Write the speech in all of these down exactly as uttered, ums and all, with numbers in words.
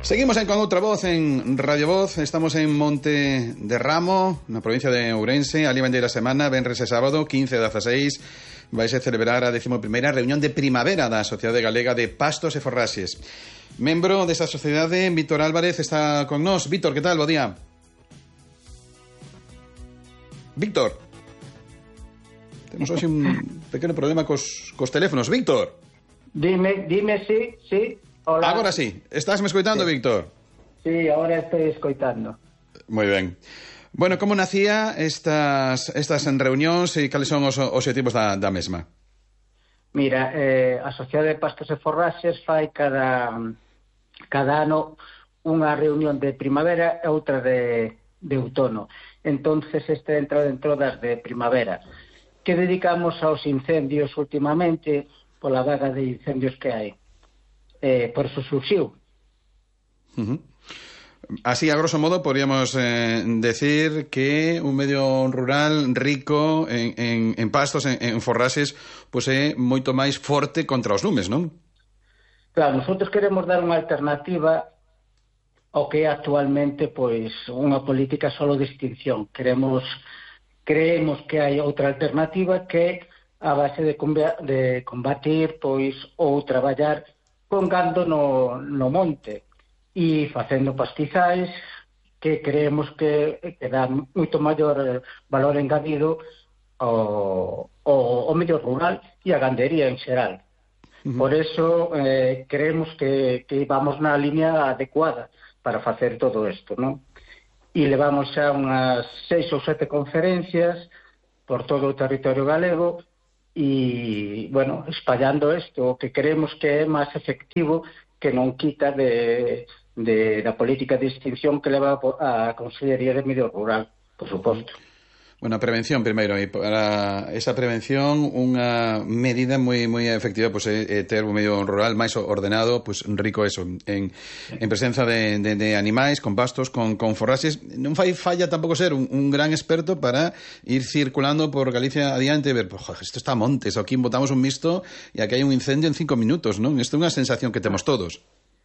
Seguimos en Con Outra Voz en Radio Voz. Estamos en Monte de Ramo, na provincia de Ourense. Ali vendeira semana, venres e sábado, quince a dieciséis, vaise celebrar a décima primeira reunión de primavera da Sociedade Galega de Pastos e Forraxes. Membro desta sociedade, Víctor Álvarez, está con nós. Víctor, que tal? Bo día. Víctor. Temos hoxe un pequeno problema cos, cos teléfonos. Víctor. Dime, dime, sí, sí. Hola. Agora sí. Estás me escoitando, sí. Víctor? Sí, ahora estoy escoitando. Moi ben. Bueno, como nacía estas estas reunións e cales son os obxectivos da, da mesma? Mira, eh, a Sociedade de Pastos e Forraxes fai cada, cada ano unha reunión de primavera e outra de, de outono. Entonces este entra dentro das de primavera, que dedicamos aos incendios últimamente, pola vaga de incendios que hai. Eh, por eso surxiu. Uh-huh. Así, a grosso modo, podríamos eh, decir que un medio rural rico en, en, en pastos, en, en forraxes, pois é moito máis forte contra os lumes, non? Claro, nosotros queremos dar unha alternativa ao que é actualmente pois unha política solo de extinción. Queremos, creemos que hai outra alternativa que a base de, de combatir pois ou traballar con gando no, no monte e facendo pastizais que creemos que, que dá moito maior valor engadido ao, ao, ao medio rural e a gandería en xeral. Uh-huh. Por eso eh, creemos que, que vamos na línea adecuada para facer todo isto, non? E levamos xa unhas seis ou sete conferencias por todo o territorio galego e, bueno, espallando isto, o que creemos que é máis efectivo que non quita de, de, da política de extinción que leva a Consellería de Medio Rural, por suposto. Bueno, a prevención primeiro, e para esa prevención unha medida moi moi efectiva pois é, é ter un medio rural máis ordenado, pois rico eso, en, en presenza de, de, de animais, con pastos, con, con forraxes. Non fai falla tampouco ser un, un gran experto para ir circulando por Galicia adiante e ver, pois, isto está a montes, aquí botamos un misto e aquí hai un incendio en cinco minutos, non? Isto é unha sensación que temos todos.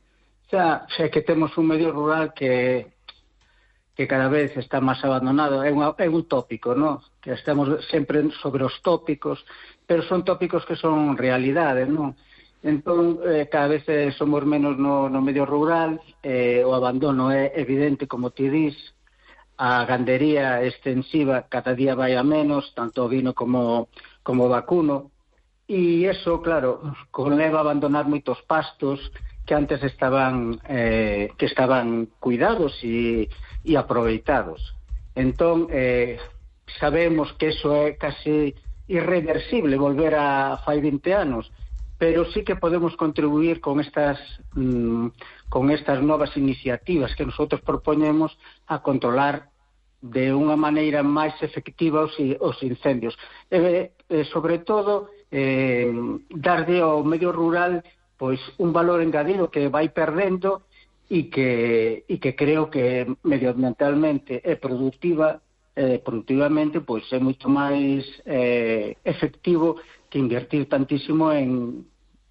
Xa, xa que temos un medio rural que que cada vez está máis abandonado, é, unha, é un tópico, non? Que estamos sempre sobre os tópicos, pero son tópicos que son realidade, non? Entón, eh, cada vez eh, somos menos no, no medio rural, eh, o abandono é evidente, como ti dis, a gandería extensiva cada día vai a menos, tanto ovino como, como vacuno, e eso, claro, conleva a abandonar moitos pastos que antes estaban eh, que estaban cuidados e e aproveitados. Entón, eh, sabemos que eso é casi irreversible volver a fai vinte anos, pero sí que podemos contribuir con estas mmm, con estas novas iniciativas que nosotros proponemos a controlar de unha maneira máis efectiva os, os incendios. E, e sobre todo, eh, darlle ao medio rural pois un valor engadido que vai perdendo e que, e que creo que medioambientalmente é productiva, eh, productivamente, pois é moito máis eh, efectivo que invertir tantísimo en,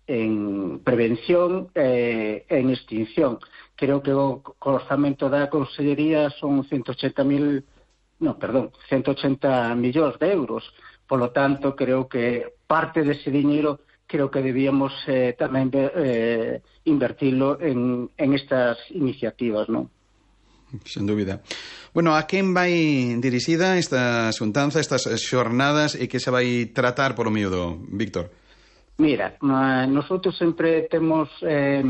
en prevención e eh, en extinción. Creo que o, o orzamento da Consellería son ciento ochenta mil, no, perdón, ciento ochenta millóns de euros. Por lo tanto, creo que parte dese diñeiro creo que debíamos eh, tamén eh, invertirlo en, en estas iniciativas, non? Sen dúbida. Bueno, a quen vai dirixida esta xuntanza, estas xornadas, e que se vai tratar por o miúdo, Víctor? Mira, nosotros sempre temos eh,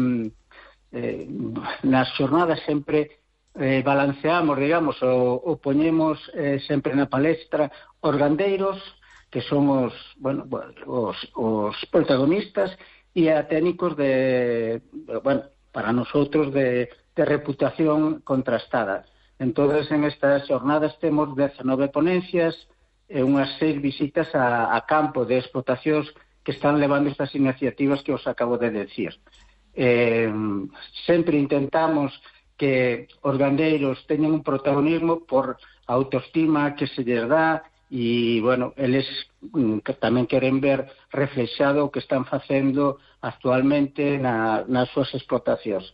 eh, nas xornadas sempre eh, balanceamos, digamos, o, o poñemos eh, sempre na palestra os gandeiros, que son os, bueno, os, os protagonistas e a técnicos de, bueno, para nosotros de, de reputación contrastada. Entonces, en estas jornadas temos dezenove ponencias e unhas seis visitas a, a campo de explotacións que están levando estas iniciativas que os acabo de decir. Eh, sempre intentamos que os gandeiros teñan un protagonismo por a autoestima que se lles dá e, bueno, eles que tamén queren ver reflexado o que están facendo actualmente na, nas súas explotacións.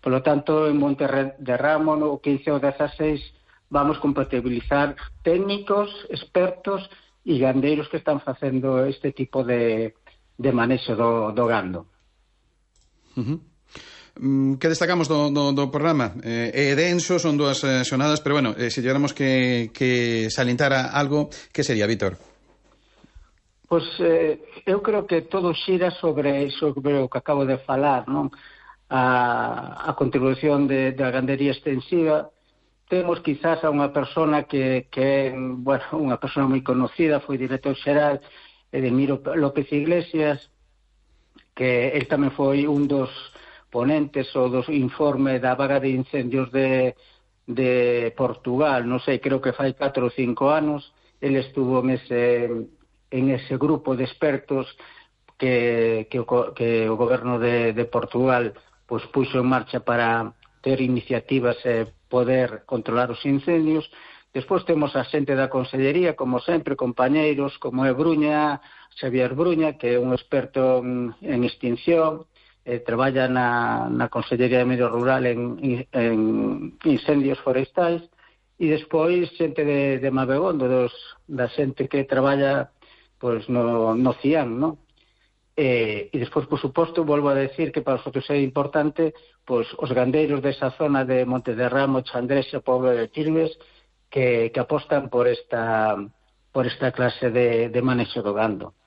Por lo tanto, en Monte de Ramo, no quince ou dezaseis, vamos compatibilizar técnicos, expertos e gandeiros que están facendo este tipo de, de manexo do, do gando. Uh-huh. Que destacamos do, do, do programa? Eh, é denso, son dúas eh, xornadas, pero bueno, eh, se tivéramos que, que salientar algo, que sería, Víctor? Pois eh, eu creo que todo xira sobre, sobre o que acabo de falar, non? A, a contribución de, da gandería extensiva. Temos quizás a unha persona que, que é, bueno, unha persona moi conocida, foi director xeral, Edemiro López Iglesias, que él tamén foi un dos ponentes ou dos informes da vaga de incendios de, de Portugal, non sei, creo que fai catro ou cinco anos, él estuvo nese, en ese grupo de expertos que, que, o, que o goberno de, de Portugal pues, puxo en marcha para ter iniciativas e eh, poder controlar os incendios. Despois temos a xente da Consellería, como sempre, compañeiros, como é Bruña, Xavier Bruña, que é un experto en, en extinción, eh, traballa na, na Consellería de Medio Rural en, en incendios forestais, e despois xente de, de Mabegondo, dos, da xente que traballa pues, no, no CIAN, non? Eh, e despois, por suposto, volvo a decir que para nosotros é importante pues, os gandeiros desa zona de Monte de Ramo, Chandrexa, Pobo de Tirmes, que, que apostan por esta por esta clase de, de manexo do gando.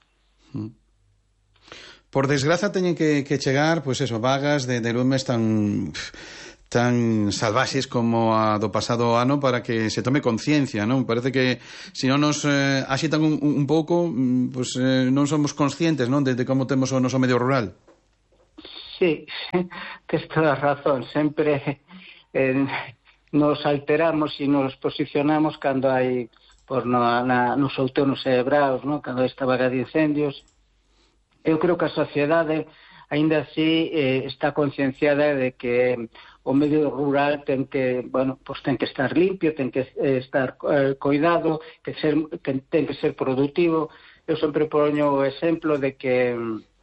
Por desgraza teñen que, que chegar, pois pues eso, vagas de, de lumes tan tan salvaxes como a do pasado ano para que se tome conciencia, non? Parece que se non nos eh, axitan un, un pouco, pues, eh, non somos conscientes, non, de, de como temos o noso medio rural. Sí, tens toda a razón. Sempre eh, nos alteramos e nos posicionamos cando hai por no, na, nos outonos e braos, non? Cando hai esta vaga de incendios. Eu creo que a sociedade aínda así eh, está concienciada de que o medio rural ten que, bueno, pues ten que estar limpio, ten que eh, estar eh, cuidado, que ser que ten que ser productivo. Eu sempre poño o exemplo de que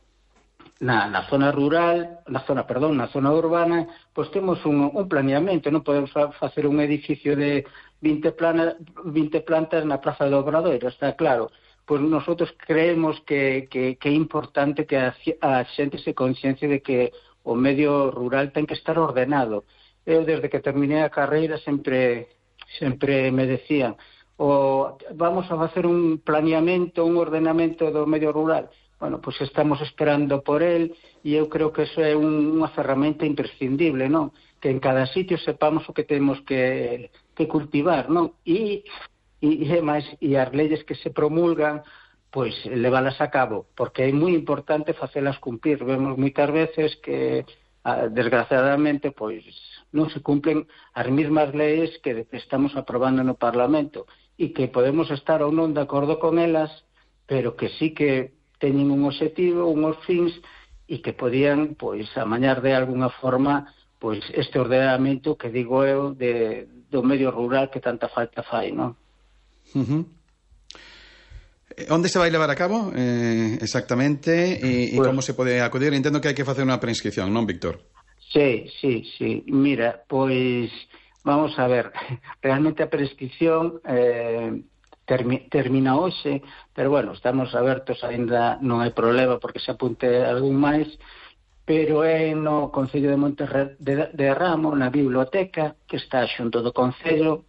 na, na zona rural, na zona, perdón, na zona urbana, pois temos un, un planeamento, non podemos fa facer un edificio de vinte, plana, vinte plantas na Praza do Obradoiro, está claro. Pois nosotros creemos que, que, que é importante que a, a xente se consciencie de que o medio rural ten que estar ordenado. Eu, desde que terminé a carreira, sempre, sempre me decían o vamos a facer un planeamento, un ordenamento do medio rural. Bueno, pois estamos esperando por él e eu creo que eso é un, unha ferramenta imprescindible, non? Que en cada sitio sepamos o que temos que, que cultivar, non? E e, e, máis, e as leyes que se promulgan pois levalas a cabo, porque é moi importante facelas cumplir. Vemos moitas veces que desgraciadamente pois non se cumplen as mesmas leyes que estamos aprobando no Parlamento e que podemos estar ou non de acordo con elas, pero que sí que teñen un objetivo, unhos fins e que podían pois amañar de alguna forma pois este ordenamento que digo eu de, do medio rural que tanta falta fai, non? Uh-huh. Onde se vai levar a cabo eh, exactamente e, pues, e como se pode acudir? Entendo que hai que facer unha preinscripción, non, Víctor? Sí, sí, sí. Mira, pois vamos a ver, realmente a prescripción eh, termi termina hoxe, pero bueno, estamos abertos, ainda non hai problema porque se apunte algún máis, pero é no Concello de Monte de, de Ramo, na biblioteca que está xunto do Concello.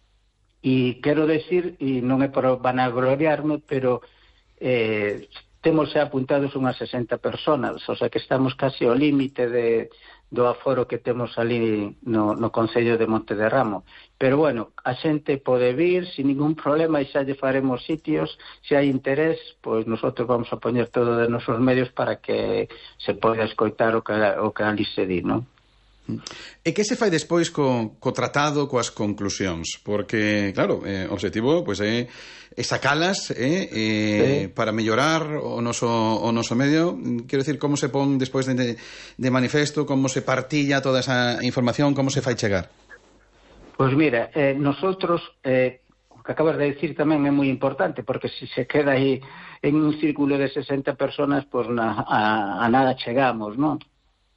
E quero decir, e non é por vanagloriarme, pero eh, temos xa apuntados unhas sesenta personas, o sea que estamos casi ao límite de, do aforo que temos ali no, no Concello de Monte de Ramo. Pero bueno, a xente pode vir sin ningún problema e xa lle faremos sitios. Se hai interés, pois nosotros vamos a poñer todo de nosos medios para que se poida escoitar o que, o que ali se di, non? E que se fai despois co, co tratado, coas conclusións? Porque, claro, eh, o objetivo pois, é, é sacalas eh, eh, sí. para mellorar o noso, o noso medio. Quero dicir, como se pon despois de, de manifesto, como se partilla toda esa información, como se fai chegar? Pois mira, eh, nosotros eh, o que acabas de decir tamén é moi importante, porque se se queda aí en un círculo de sesenta personas, pois na, a, a nada chegamos, non?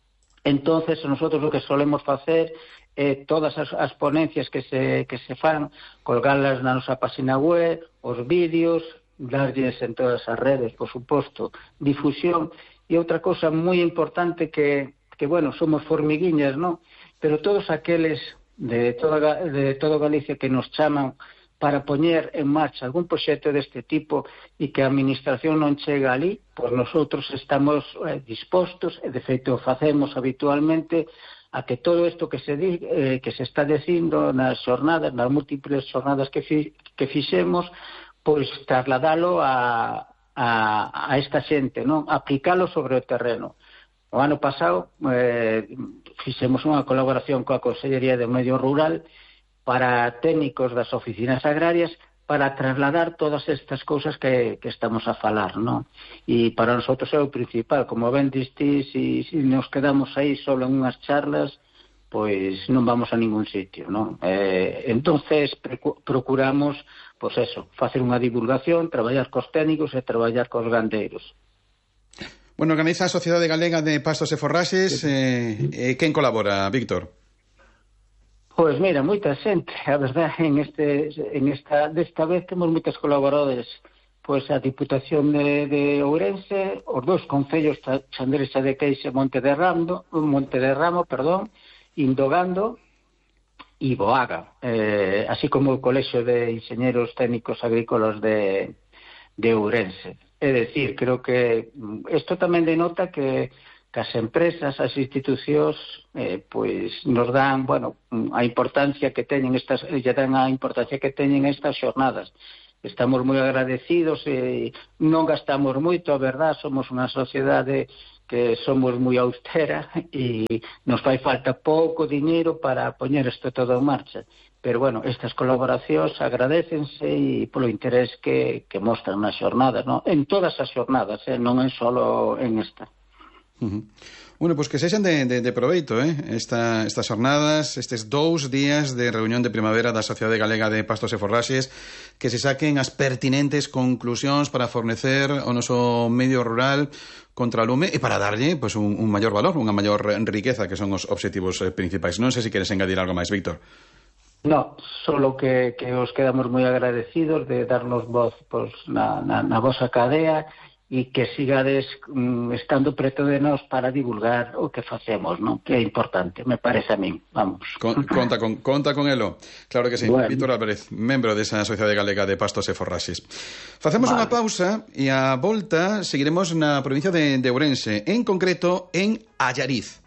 Entonces, nosotros o que solemos facer é todas as, as ponencias que se, que se fan, colgalas na nosa página web, os vídeos, darlles en todas as redes, por suposto, difusión. E outra cosa moi importante que, que bueno, somos formiguiñas, non? Pero todos aqueles de toda, de toda Galicia que nos chaman para poñer en marcha algún proxecto deste tipo e que a administración non chega ali, pois nosotros estamos eh, dispostos, e de feito facemos habitualmente, a que todo isto que se di, eh, que se está dicindo nas xornadas, nas múltiples xornadas que, fi, que fixemos, pois trasladalo a, a, a esta xente, non? Aplicalo sobre o terreno. O ano pasado eh, fixemos unha colaboración coa Consellería de Medio Rural para técnicos das oficinas agrarias para trasladar todas estas cousas que, que estamos a falar, non? E para nosotros é o principal, como ben diste, se si, si nos quedamos aí solo en unhas charlas, pois non vamos a ningún sitio, non? Eh, entonces procuramos, pois eso, facer unha divulgación, traballar cos técnicos e traballar cos gandeiros. Bueno, organiza a Sociedade Galega de Pastos e Forraxes, eh, eh, quen colabora, Víctor? Pois mira, moita xente, a verdade, en este en esta desta vez temos moitos colaboradores, pois a Diputación de, de Ourense, os dous concellos, Chandrexa de Queixa e Monte de Ramo, Monte de Ramo, perdón, Indogando e Boaga, eh, así como o Colexio de Inxeñeros Técnicos Agrícolas de, de Ourense. É dicir, creo que isto tamén denota que que as empresas, as institucións, eh, pois nos dan, bueno, a importancia que teñen estas, lle dan a importancia que teñen estas xornadas. Estamos moi agradecidos e non gastamos moito, a verdad, somos unha sociedade que somos moi austera e nos fai falta pouco diñeiro para poñer isto todo en marcha. Pero, bueno, estas colaboracións agradécense e polo interés que, que mostran nas xornadas, non? En todas as xornadas, eh? Non é solo en esta. Uh-huh. Bueno, pois pues que sexan de, de, de proveito, eh? Esta, estas jornadas, estes dous días de reunión de primavera da Sociedade Galega de Pastos e Forraxes, que se saquen as pertinentes conclusións para fornecer o noso medio rural contra o lume e para darlle pues, un, un maior valor, unha maior riqueza, que son os obxectivos principais. Non sei se queres engadir algo máis, Víctor. No, solo que, que os quedamos moi agradecidos de darnos voz pues, na, na, na vosa cadea e que sigades mm, estando preto de nós para divulgar o que facemos, non? Que é importante, me parece a min, vamos. Con, conta, con, conta con elo, claro que sí. Bueno. Víctor Álvarez, membro desa Sociedade Galega de Pastos e Forraxes. Facemos vale. unha pausa e a volta seguiremos na provincia de, de Ourense, en concreto en Allariz.